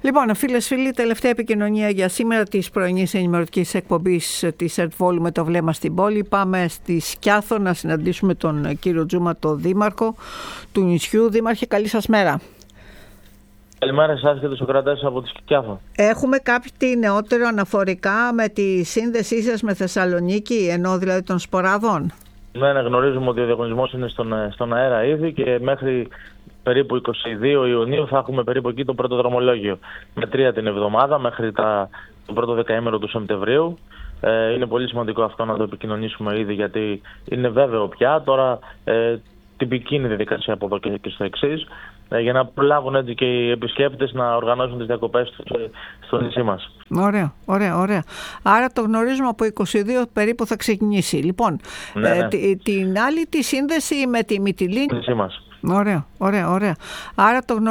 Λοιπόν, φίλες, φίλοι, τελευταία επικοινωνία για σήμερα της πρωινής ενημερωτικής εκπομπής της ΕΡΤ Βόλου με το βλέμμα στην πόλη. Πάμε στη Σκιάθο να συναντήσουμε τον κύριο Τζούμα, τον δήμαρχο του νησιού. Δήμαρχε, καλή σας μέρα. Καλημέρα σας και τους ακροατές από τη Σκιάθο. Έχουμε κάτι νεότερο αναφορικά με τη σύνδεσή σας με Θεσσαλονίκη, ενώ δηλαδή των Σποράδων? Ναι, γνωρίζουμε ότι ο διαγωνισμός είναι στον αέρα ήδη και μέχρι περίπου 22 Ιουνίου θα έχουμε περίπου εκεί το πρώτο δρομολόγιο. Με 3 την εβδομάδα μέχρι το πρώτο δεκαήμερο του Σεπτεμβρίου. Είναι πολύ σημαντικό αυτό να το επικοινωνήσουμε ήδη, γιατί είναι βέβαιο πια τώρα τυπική είναι η διαδικασία από εδώ και στο εξής, για να προλάβουν έτσι και οι επισκέπτες να οργανώσουν τις διακοπές τους στο νησί μας. Ωραία. Άρα το γνωρίζουμε από 22 περίπου θα ξεκινήσει. Λοιπόν, ναι. Την άλλη τη σύνδεση με τη Μυτιλήνη. Νησί μας. Ωραία. Άρα το γνωρίζουμε